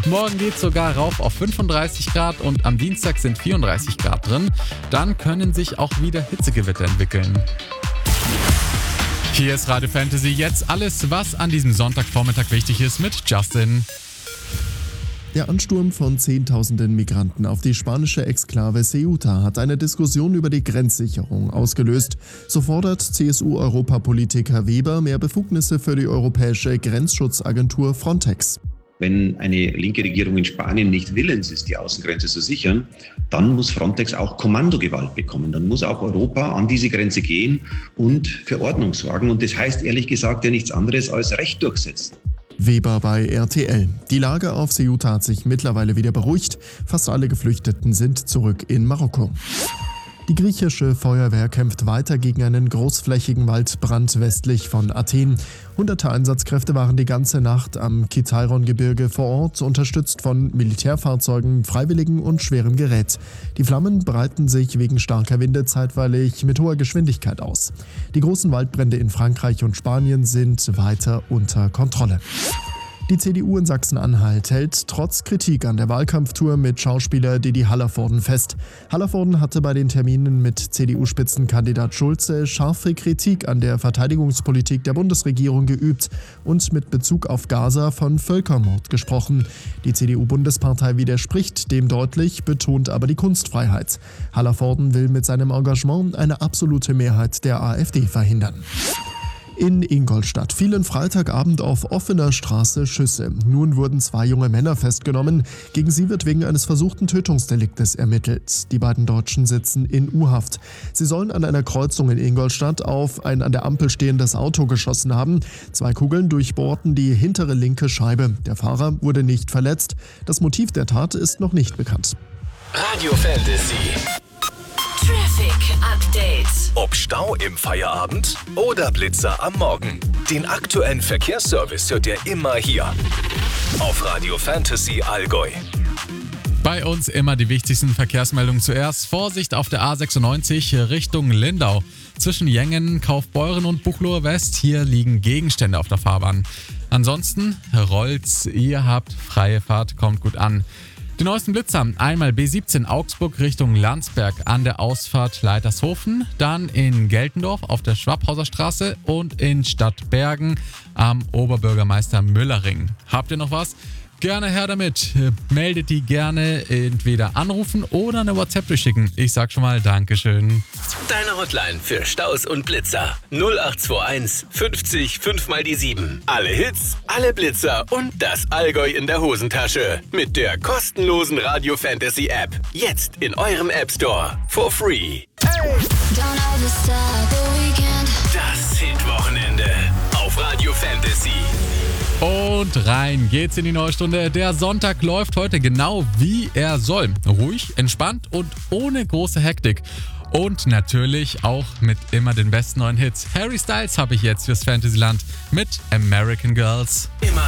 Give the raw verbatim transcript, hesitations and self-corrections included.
Morgen geht es sogar rauf auf fünfunddreißig Grad und am Dienstag sind vierunddreißig Grad drin. Dann können sich auch wieder Hitzegewitter entwickeln. Hier ist Radio Fantasy, jetzt alles, was an diesem Sonntagvormittag wichtig ist mit Justin. Der Ansturm von Zehntausenden Migranten auf die spanische Exklave Ceuta hat eine Diskussion über die Grenzsicherung ausgelöst. So fordert C S U-Europapolitiker Weber mehr Befugnisse für die europäische Grenzschutzagentur Frontex. Wenn eine linke Regierung in Spanien nicht willens ist, die Außengrenze zu sichern, dann muss Frontex auch Kommandogewalt bekommen. Dann muss auch Europa an diese Grenze gehen und für Ordnung sorgen. Und das heißt ehrlich gesagt ja nichts anderes als Recht durchsetzen. Weber bei R T L. Die Lage auf Ceuta hat sich mittlerweile wieder beruhigt. Fast alle Geflüchteten sind zurück in Marokko. Die griechische Feuerwehr kämpft weiter gegen einen großflächigen Waldbrand westlich von Athen. Hunderte Einsatzkräfte waren die ganze Nacht am Kitairon-Gebirge vor Ort, unterstützt von Militärfahrzeugen, Freiwilligen und schwerem Gerät. Die Flammen breiten sich wegen starker Winde zeitweilig mit hoher Geschwindigkeit aus. Die großen Waldbrände in Frankreich und Spanien sind weiter unter Kontrolle. Die C D U in Sachsen-Anhalt hält trotz Kritik an der Wahlkampftour mit Schauspieler Didi Hallervorden fest. Hallervorden hatte bei den Terminen mit C D U-Spitzenkandidat Schulze scharfe Kritik an der Verteidigungspolitik der Bundesregierung geübt und mit Bezug auf Gaza von Völkermord gesprochen. Die C D U-Bundespartei widerspricht dem deutlich, betont aber die Kunstfreiheit. Hallervorden will mit seinem Engagement eine absolute Mehrheit der AfD verhindern. In Ingolstadt fielen Freitagabend auf offener Straße Schüsse. Nun wurden zwei junge Männer festgenommen. Gegen sie wird wegen eines versuchten Tötungsdeliktes ermittelt. Die beiden Deutschen sitzen in U-Haft. Sie sollen an einer Kreuzung in Ingolstadt auf ein an der Ampel stehendes Auto geschossen haben. Zwei Kugeln durchbohrten die hintere linke Scheibe. Der Fahrer wurde nicht verletzt. Das Motiv der Tat ist noch nicht bekannt. Radio Fantasy. Traffic Update. Ob Stau im Feierabend oder Blitzer am Morgen. Den aktuellen Verkehrsservice hört ihr immer hier auf Radio Fantasy Allgäu. Bei uns immer die wichtigsten Verkehrsmeldungen zuerst. Vorsicht auf der A sechsundneunzig Richtung Lindau. Zwischen Jengen, Kaufbeuren und Buchloe West. Hier liegen Gegenstände auf der Fahrbahn. Ansonsten rollt's. Ihr habt freie Fahrt, kommt gut an. Die neuesten Blitzer, einmal B siebzehn Augsburg Richtung Landsberg an der Ausfahrt Leitershofen, dann in Geltendorf auf der Schwabhauser Straße und in Stadtbergen am Oberbürgermeister Müllering. Habt ihr noch was? Gerne her damit. Meldet die gerne, entweder anrufen oder eine WhatsApp durchschicken. Ich sag schon mal Dankeschön. Deine Hotline für Staus und Blitzer. null acht zwei eins fünfzig fünf mal die sieben. Alle Hits, alle Blitzer und das Allgäu in der Hosentasche. Mit der kostenlosen Radio Fantasy App. Jetzt in eurem App Store. For free. Das Hit-Wochenende auf Radio Fantasy. Und rein geht's in die neue Stunde. Der Sonntag läuft heute genau wie er soll. Ruhig, entspannt und ohne große Hektik. Und natürlich auch mit immer den besten neuen Hits. Harry Styles habe ich jetzt fürs Fantasyland mit American Girls. Immer